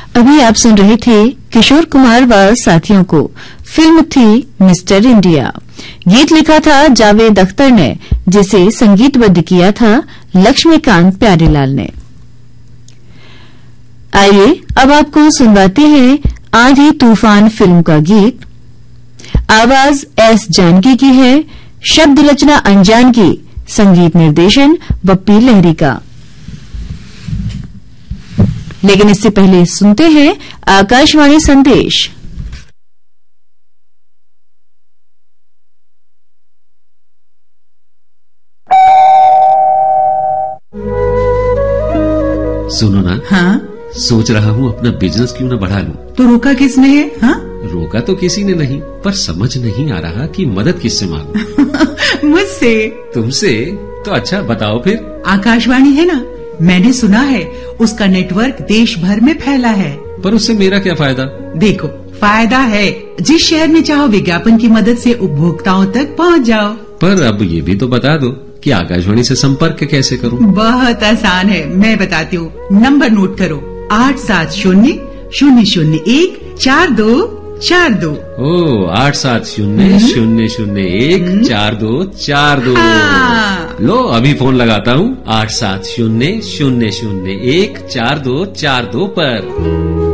अभी आप सुन रहे थे किशोर कुमार व साथियों को। फिल्म थी मिस्टर इंडिया। गीत लिखा था जावेद अख्तर ने, जिसे संगीतबद्ध किया था लक्ष्मीकांत प्यारेलाल ने। आइए अब आपको सुनवाते हैं आंधी तूफान फिल्म का गीत। आवाज एस जानकी की है, शब्द रचना अनजान की, संगीत निर्देशन बप्पी लहरी का। लेकिन इससे पहले सुनते हैं आकाशवाणी संदेश। सुनो ना। हाँ? सोच रहा हूँ अपना बिजनेस क्यों ना बढ़ा लूं। तो रोका किसने है? हाँ? रोका तो किसी ने नहीं, पर समझ नहीं आ रहा कि मदद किससे मांगूं। मुझसे। तुमसे? तो अच्छा बताओ फिर। आकाशवाणी है ना, मैंने सुना है उसका नेटवर्क देश भर में फैला है। पर उससे मेरा क्या फायदा? देखो, फायदा है। जिस शहर में चाहो विज्ञापन की मदद से उपभोक्ताओं तक पहुँच जाओ। पर अब ये भी तो बता दो कि आकाशवाणी से संपर्क कैसे करूं? बहुत आसान है, मैं बताती हूँ। नंबर नोट करो, 870-001-4242। ओ 870-001-4242। लो अभी फोन लगाता हूँ 870-001-4242 पर।